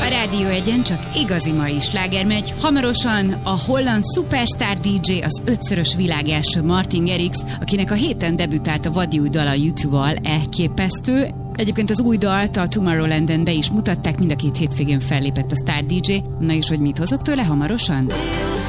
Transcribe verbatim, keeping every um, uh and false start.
Rádió Egyen csak igazi mai sláger megy. Hamarosan a holland szupersztár dé dzsé, az ötszörös világelső Martin Garrix, akinek a héten debütált a vadi új dala U kettővel, elképesztő. Egyébként az új dalt a Tomorrowlanden be is mutatták, mind a két hétvégén fellépett a sztár dé dzsé. Na és hogy mit hozok tőle hamarosan?